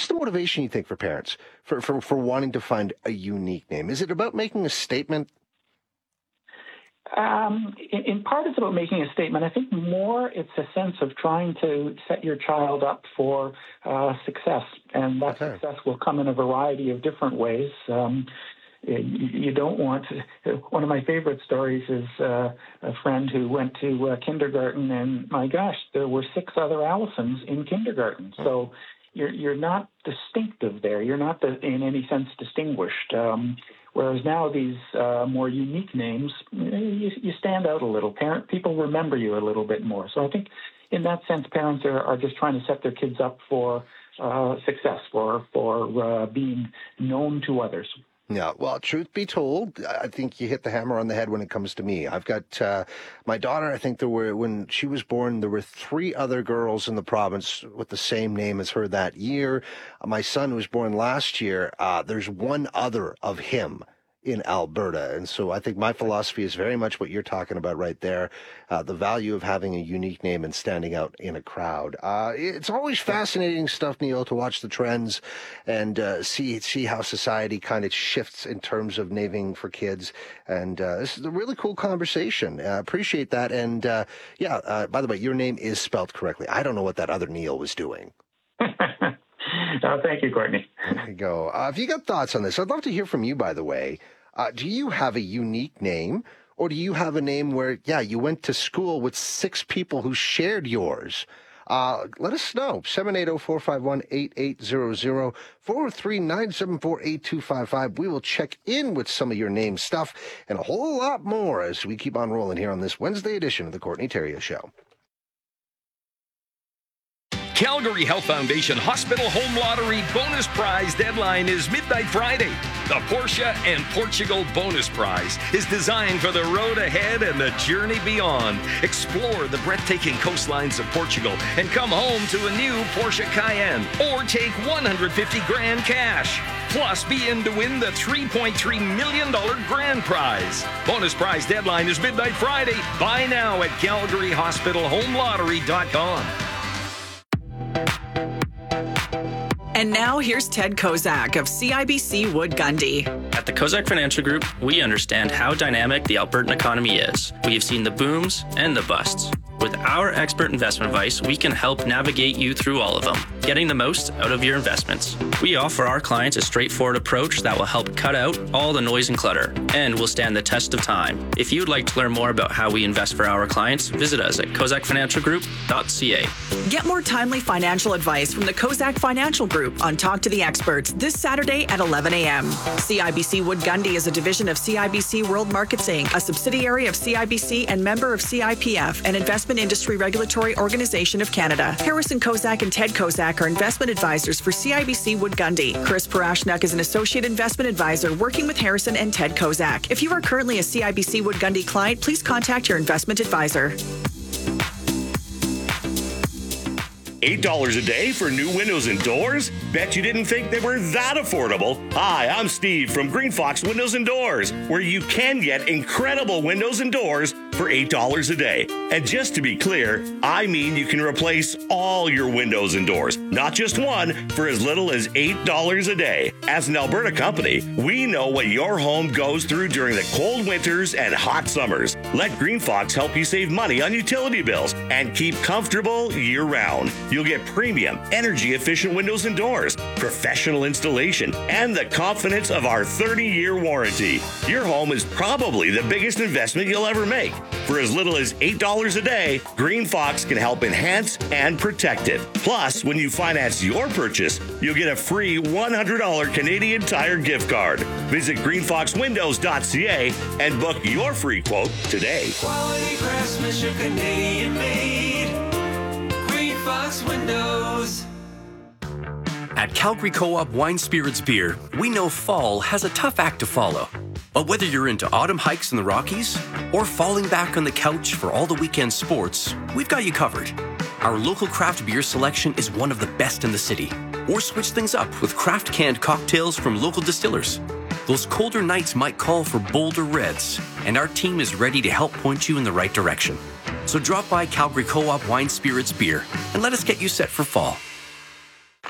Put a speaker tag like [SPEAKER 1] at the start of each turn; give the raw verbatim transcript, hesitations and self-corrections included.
[SPEAKER 1] what's the motivation, you think, for parents for, for, for wanting to find a unique name? Is it about making a statement?
[SPEAKER 2] Um, in, in part, it's about making a statement. I think more it's a sense of trying to set your child up for uh, success, and that okay. success will come in a variety of different ways. Um, you, you don't want to, one of my favorite stories is uh, a friend who went to uh, kindergarten, and my gosh, there were six other Allisons in kindergarten. So you're you're not distinctive there. You're not the, in any sense distinguished. Um, Whereas now these uh, more unique names, you, you stand out a little. Parent people remember you a little bit more. So I think in that sense, parents are, are just trying to set their kids up for uh, success, for for uh, being known to others.
[SPEAKER 1] Yeah, well, truth be told, I think you hit the hammer on the head when it comes to me. I've got uh, my daughter. I think there were, when she was born, there were three other girls in the province with the same name as her that year. Uh, my son was born last year. Uh, there's one other of him in Alberta. And so I think my philosophy is very much what you're talking about right there, uh, the value of having a unique name and standing out in a crowd. Uh, it's always fascinating stuff, Neil, to watch the trends and uh, see see how society kind of shifts in terms of naming for kids. And uh, this is a really cool conversation. Uh, appreciate that. And uh, yeah, uh, by the way, your name is spelled correctly. I don't know what that other Neil was doing.
[SPEAKER 2] Uh, thank you, Courtney.
[SPEAKER 1] There you go. Uh, if you got thoughts on this, I'd love to hear from you, by the way. Uh, do you have a unique name, or do you have a name where, yeah, you went to school with six people who shared yours? Uh, let us know. seven eight zero, four five one, eight eight zero zero, four three nine seven four, eight two five five. We will check in with some of your name stuff and a whole lot more as we keep on rolling here on this Wednesday edition of the Courtney Theriault Show.
[SPEAKER 3] Calgary Health Foundation Hospital Home Lottery bonus prize deadline is midnight Friday. The Porsche and Portugal bonus prize is designed for the road ahead and the journey beyond. Explore the breathtaking coastlines of Portugal and come home to a new Porsche Cayenne, or take one hundred fifty grand cash. Plus, be in to win the three point three million dollars grand prize. Bonus prize deadline is midnight Friday. Buy now at calgary hospital home lottery dot com.
[SPEAKER 4] And now here's Ted Kozak of C I B C Wood Gundy.
[SPEAKER 5] At the Kozak Financial Group, we understand how dynamic the Albertan economy is. We have seen the booms and the busts. With our expert investment advice, we can help navigate you through all of them, getting the most out of your investments. We offer our clients a straightforward approach that will help cut out all the noise and clutter and will stand the test of time. If you'd like to learn more about how we invest for our clients, visit us at kozak financial group dot c a.
[SPEAKER 4] Get more timely financial advice from the Kozak Financial Group on Talk to the Experts this Saturday at eleven a.m. C I B C Wood Gundy is a division of C I B C World Markets Incorporated, a subsidiary of C I B C and member of C I P F, an investment industry regulatory organization of Canada. Harrison Kozak and Ted Kozak are investment advisors for C I B C Wood Gundy. Chris Parashnak is an associate investment advisor working with Harrison and Ted Kozak. If you are currently a C I B C Wood Gundy client, please contact your investment advisor.
[SPEAKER 6] eight dollars a day for new windows and doors? Bet you didn't think they were that affordable. Hi, I'm Steve from Green Fox Windows and Doors, where you can get incredible windows and doors for eight dollars a day. And just to be clear, I mean you can replace all your windows and doors, not just one, for as little as eight dollars a day. As an Alberta company, we know what your home goes through during the cold winters and hot summers. Let Green Fox help you save money on utility bills and keep comfortable year-round. You'll get premium, energy-efficient windows and doors, professional installation, and the confidence of our thirty-year warranty. Your home is probably the biggest investment you'll ever make. For as little as eight dollars a day, Green Fox can help enhance and protect it. Plus, when you finance your purchase, you'll get a free one hundred dollars Canadian Tire gift card. Visit green fox windows dot c a and book your free quote today.
[SPEAKER 7] Quality craftsmanship, Canadian made. Green Fox Windows.
[SPEAKER 8] At Calgary Co-op Wine Spirits Beer, we know fall has a tough act to follow. But whether you're into autumn hikes in the Rockies or falling back on the couch for all the weekend sports, we've got you covered. Our local craft beer selection is one of the best in the city. Or switch things up with craft canned cocktails from local distillers. Those colder nights might call for bolder reds, and our team is ready to help point you in the right direction. So drop by Calgary Co-op Wine Spirits Beer and let us get you set for fall.